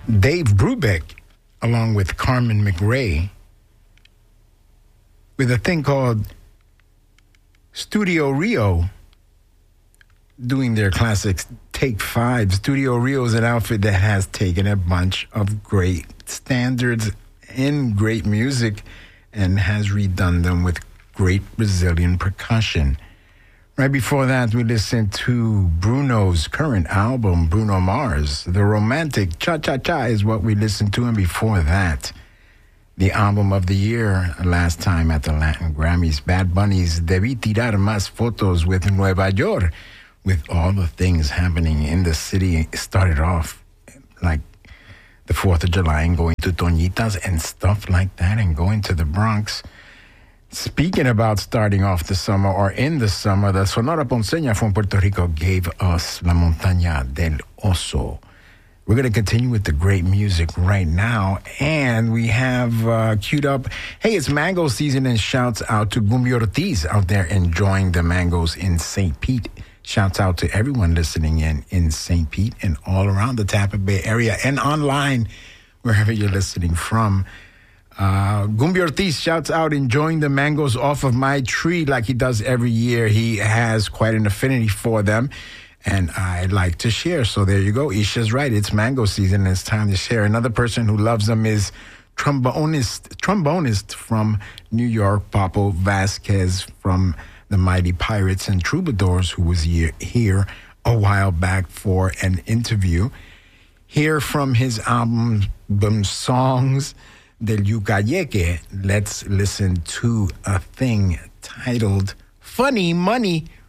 Dave Brubeck, along with Carmen McRae, with a thing called Studio Rio, doing their classics Take 5. Studio Rio is an outfit that has taken a bunch of great standards in great music and has redone them with great Brazilian percussion. Right before that, we listened to Bruno's current album, Bruno Mars. The Romantic Cha Cha Cha is what we listened to. And before that, the album of the year last time at the Latin Grammys, Bad Bunny's Debí Tirar Más Fotos with Nueva York. With all the things happening in the city, it started off like the 4th of July and going to Toñitas and stuff like that and going to the Bronx. Speaking about starting off the summer or in the summer, the Sonora Ponceña from Puerto Rico gave us La Montaña del Oso. We're going to continue with the great music right now, and we have queued up, hey, it's mango season, and shouts out to Gumby Ortiz out there enjoying the mangoes in St. Pete. Shouts out to everyone listening in St. Pete and all around the Tampa Bay area and online, wherever you're listening from. Gumby Ortiz shouts out, enjoying the mangoes off of my tree like he does every year. He has quite an affinity for them, and I like to share. So there you go. Isha's right. It's mango season, and it's time to share. Another person who loves them is trombonist from New York, Papo Vasquez from the Mighty Pirates and Troubadours, who was here a while back for an interview. Hear from his album Songs del Yucayeque. Let's listen to a thing titled Funny Money